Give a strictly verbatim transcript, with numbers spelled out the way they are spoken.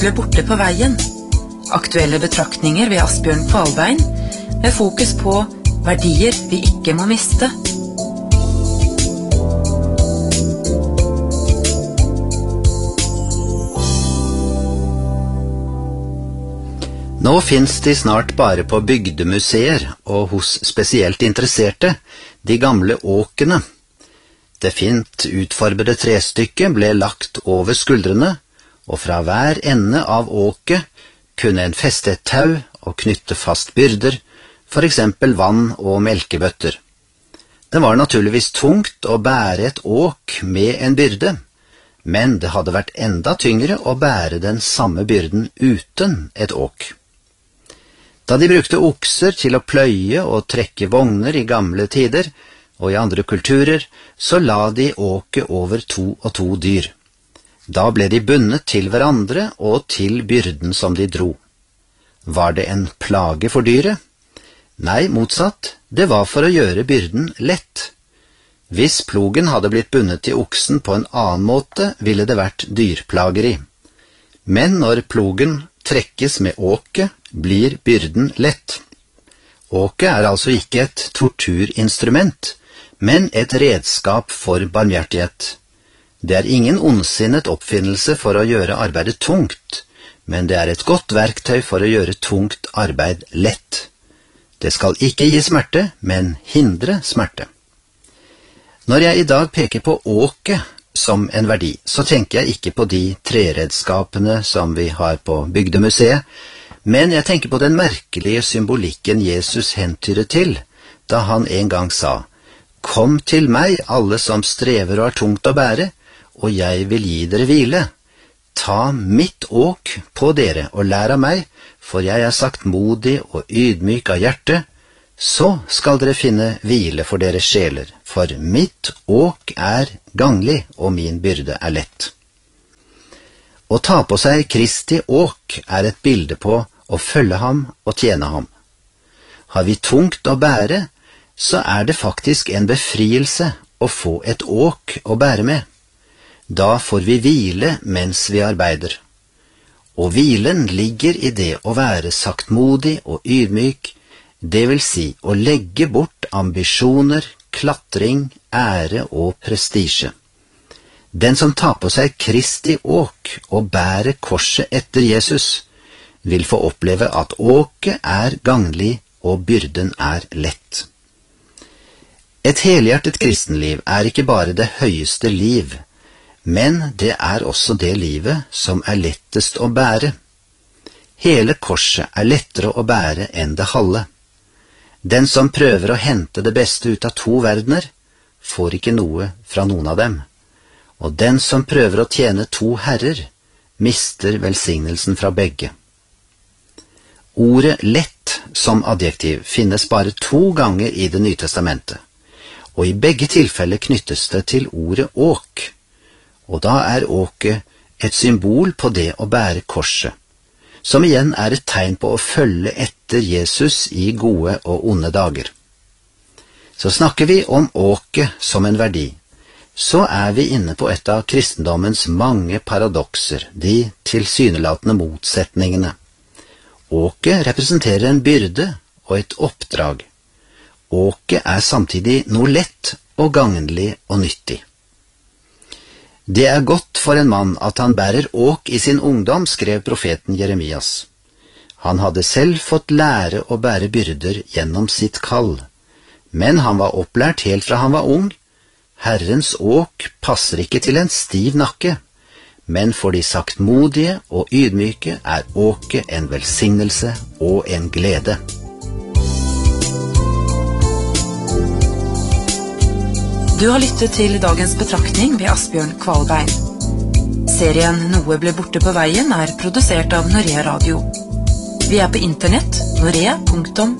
ble borte på veien. Aktuelle betraktninger ved Asbjørn Kvalbein, med fokus på verdier vi ikke må miste. Nå finnes de snart bare på bygdemuseer og hos spesielt interesserte, de gamle åkene. Det fint utformede trestykket ble lagt over skuldrene, og fra hver ende av åket kunne en feste et tau og knytte fast byrder, for eksempel vann og melkebøtter. Det var naturligvis tungt å bære et åk med en byrde, men det hadde vært enda tyngre å bære den samme byrden uten et åk. Da de brukte okser til å pløye og trekke vogner i gamle tider, og i andre kulturer, så la de åket over to og to dyr. Da ble de bundet til hverandre og til byrden som de dro. Var det en plage for dyret? Nei, motsatt, det var for å gjøre byrden lett. Hvis plogen hadde blitt bundet til oksen på en annen måte, ville det vært dyrplageri. Men når plogen trekkes med åket, blir byrden lett. Åket er altså ikke et torturinstrument, men et redskap for barmhjertighet. Det er ingen ondsinnet oppfinnelse for å gjøre arbeidet tungt, men det er et godt verktøy for å gjøre tungt arbeid lett. Det skal ikke gi smerte, men hindre smerte. Når jeg i dag peker på åket som en verdi, så tenker jeg ikke på de treredskapene som vi har på bygdemuseet, men jeg tenker på den merkelige symbolikken Jesus hentyret til, da han en gang sa: «Kom til meg, alle som strever og har tungt å bære, og jeg vil gi dere hvile. Ta mitt åk på dere og lær av meg, for jeg er saktmodig og ydmyk av hjerte, så skal dere finne hvile for deres sjeler, for mitt åk er ganglig, og min byrde er lett.» Å ta på seg Kristi åk er et bilde på å følge ham og tjene ham. Har vi tungt å bære, så er det faktisk en befrielse å få et åk å bære med. Da får vi hvile mens vi arbeider. Og hvilen ligger i det å være saktmodig og ydmyk, det vil si å legge bort ambisjoner, klatring, ære og prestisje. Den som tar på seg Kristi åk og bærer korset etter Jesus, vil få oppleve at åket er ganglig og byrden er lett. Et helhjertet kristenliv er ikke bare det høyeste liv, men det er også det livet som er lettest å bære. Hele korset er lettere å bære enn det halve. Den som prøver å hente det beste ut av to verdener, får ikke noe fra noen av dem. Og den som prøver å tjene to herrer, mister velsignelsen fra begge. Ordet lett som adjektiv finnes bare to ganger i Det nye testamentet, og i begge tilfeller knyttes det til ordet åk, og da er åket et symbol på det å bære korset, som igjen er et tegn på å følge etter Jesus i gode og onde dager. Så snakker vi om åket som en verdi, så er vi inne på et av kristendommens mange paradokser, de tilsynelatende motsetningene. Åket representerer en byrde og et oppdrag. Åket er samtidig noe lett og gagnlig og nyttig. Det er godt for en mann at han bærer åk i sin ungdom, skrev profeten Jeremias. Han hadde selv fått lære å bære byrder gjennom sitt kall, men han var opplært helt fra han var ung. Herrens åk passer ikke til en stiv nakke, men for de saktmodige og ydmyke er åket en velsignelse og en glede. Du har lyttet til dagens betraktning ved Asbjørn Kvalbein. Serien Noe ble borte på veien er produsert av Norea Radio. Vi er på internett norea punktum